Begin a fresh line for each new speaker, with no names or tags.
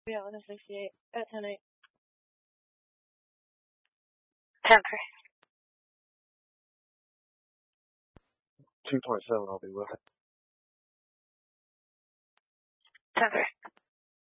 Yeah, 168 at 10-8.
10-3.
2.7, I'll be with it.
10-3.